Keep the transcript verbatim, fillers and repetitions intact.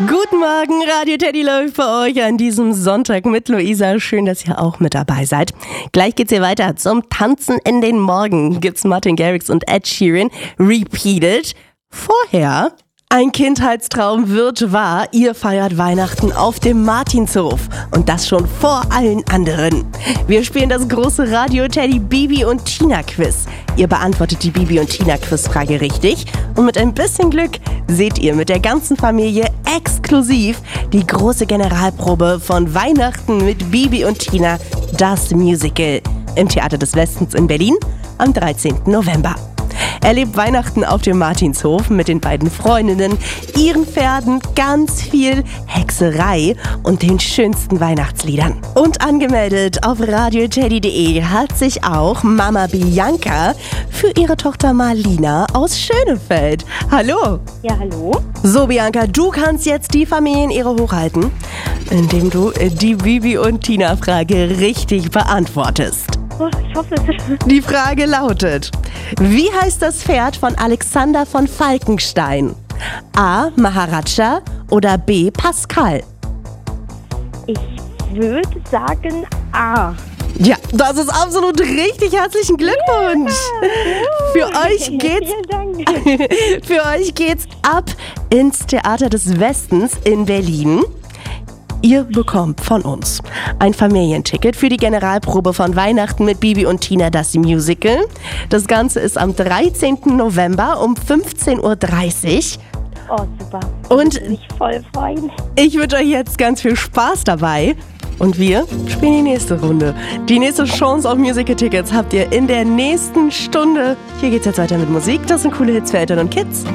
Guten Morgen, Radio Teddy läuft bei euch an diesem Sonntag mit Luisa. Schön, dass ihr auch mit dabei seid. Gleich geht's hier weiter zum Tanzen in den Morgen. Gibt's Martin Garrix und Ed Sheeran repeated. Vorher ein Kindheitstraum wird wahr. Ihr feiert Weihnachten auf dem Martinshof. Und das schon vor allen anderen. Wir spielen das große Radio Teddy Bibi und Tina Quiz. Ihr beantwortet die Bibi und Tina Quizfrage richtig. Und mit ein bisschen Glück seht ihr mit der ganzen Familie exklusiv die große Generalprobe von Weihnachten mit Bibi und Tina, das Musical, im Theater des Westens in Berlin am dreizehnten November. Erlebt Weihnachten auf dem Martinshof mit den beiden Freundinnen, ihren Pferden, ganz viel Hexerei und den schönsten Weihnachtsliedern. Und angemeldet auf radio teddy punkt de hat sich auch Mama Bianca für ihre Tochter Marlina aus Schönefeld. Hallo! Ja, hallo? So, Bianca, du kannst jetzt die Familienehre hochhalten, indem du die Bibi und Tina-Frage richtig beantwortest. Oh, ich hoffe es. Die Frage lautet: Wie heißt das Pferd von Alexander von Falkenstein? A. Maharaja oder B. Pascal? Ich würde sagen A. Ja, das ist absolut richtig. Herzlichen Glückwunsch. Ja, für euch geht's, vielen Dank. für euch geht's ab ins Theater des Westens in Berlin. Ihr bekommt von uns ein Familienticket für die Generalprobe von Weihnachten mit Bibi und Tina, das Musical. Das Ganze ist am dreizehnten November um fünfzehn Uhr dreißig. Oh, super. Und ich würde mich voll freuen. Ich wünsche euch jetzt ganz viel Spaß dabei. Und wir spielen die nächste Runde. Die nächste Chance auf Musical-Tickets habt ihr in der nächsten Stunde. Hier geht's jetzt weiter mit Musik. Das sind coole Hits für Eltern und Kids.